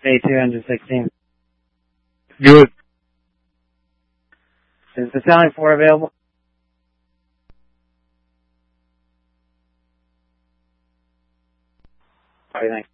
A216. Good. Is the Battalion 4 available? All right, thanks.